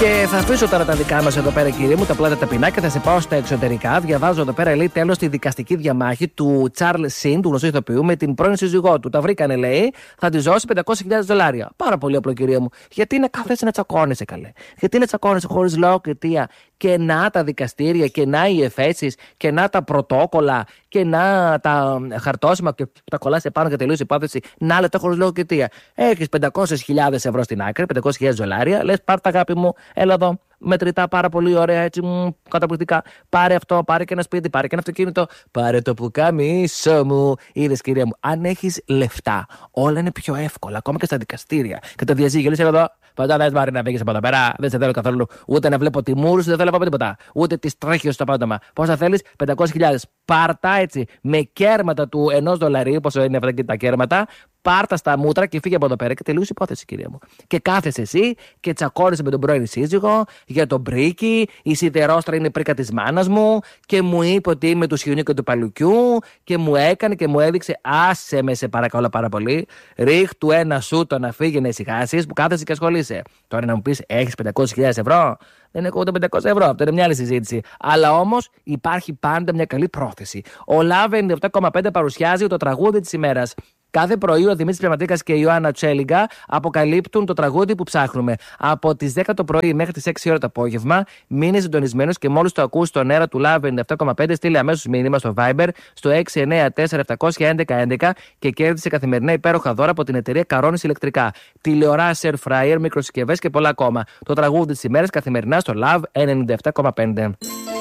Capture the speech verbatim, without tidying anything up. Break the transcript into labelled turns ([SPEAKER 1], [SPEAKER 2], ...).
[SPEAKER 1] Και θα αφήσω τώρα τα δικά μας εδώ πέρα, κύριε μου, τα πλάτα ταπεινά και θα σε πάω στα εξωτερικά. Διαβάζω εδώ πέρα, λέει, τέλος τη δικαστική διαμάχη του Τσάρλ Σιν, του γνωστού ηθοποιού, με την πρώην σύζυγό του. Τα βρήκανε, λέει, θα τη δώσει πεντακόσιες χιλιάδες δολάρια. Πάρα πολύ απλό, κυρία μου. Γιατί να κάθεσαι να τσακώνεσαι, καλέ. Γιατί να τσακώνεσαι χωρίς λόγο και αιτία. Και να τα δικαστήρια, και να οι εφέσεις, και να τα πρωτόκολλα, και να τα χαρτόσημα και τα κολλάς επάνω και τελείωσε η υπόθεση. Να λέτε χωρίς λόγο και αιτία. Έχεις πεντακόσιες χιλιάδες ευρώ στην άκρη, πεντακόσιες χιλιάδες δολάρια. Λες, πάρ' τα, αγάπη μου, έλα εδώ. Μετρητά, πάρα πολύ ωραία, έτσι, μ, καταπληκτικά. Πάρε αυτό, πάρε και ένα σπίτι, πάρε και ένα αυτοκίνητο. Πάρε το πουκάμισο μου. Είδες, κυρία μου, αν έχεις λεφτά, όλα είναι πιο εύκολα, ακόμα και στα δικαστήρια. Και το διαζύγιο, λες, εδώ. Πάντα δεν μάρει να πήγες από εδώ πέρα. Δεν σε θέλω καθόλου. Ούτε να βλέπω τιμούρους, δεν θέλω να πω τίποτα. Ούτε τις τρέχειες στο απάντημα. Πόσα θέλεις, πεντακόσιες χιλιάδες. Πάρτα έτσι, με κέρματα του ενός δολαρίου, πόσο είναι αυτά και τα κέρματα. Πάρτα στα μούτρα και φύγε από εδώ πέρα και τελείωσε η υπόθεση, κυρία μου. Και κάθεσαι εσύ και τσακώνεσαι με τον πρώην σύζυγο για τον πρίκι. Η σιδερόστρα είναι πρίκα της μάνας μου και μου είπε ότι είμαι του Σιουνίου και του Παλουκιού και μου έκανε και μου έδειξε. Άσε με, σε παρακαλώ πάρα πολύ. Ρίχτου ένα σούτο να φύγει να ησυχάσεις που κάθεσαι και ασχολείσαι. Τώρα να μου πεις, έχεις πεντακόσιες χιλιάδες ευρώ. Δεν έχω ούτε πεντακόσια ευρώ. Αυτό είναι μια άλλη συζήτηση. Αλλά όμως υπάρχει πάντα μια καλή πρόθεση. Ο Love ενενήντα επτά κόμμα πέντε παρουσιάζει το τραγούδι της ημέρας. Κάθε πρωί ο Δημήτρης Πνευματίκας και η Ιωάννα Τσέλιγκα αποκαλύπτουν το τραγούδι που ψάχνουμε. Από τις δέκα το πρωί μέχρι τις έξι ώρα το απόγευμα, μείνε συντονισμένος και μόλις το ακούσει στον αέρα του Love ενενήντα επτά κόμμα πέντε, στείλε αμέσως μήνυμα στο Viber στο έξι εννιά τέσσερα επτά ένα ένα ένα ένα και κέρδισε καθημερινά υπέροχα δώρα από την εταιρεία Καρώνης Ηλεκτρικά. Τηλεοράσεις, air fryer, μικροσυσκευές και πολλά ακόμα. Το τραγούδι της ημέρας καθημερινά στο Love ενενήντα επτά κόμμα πέντε.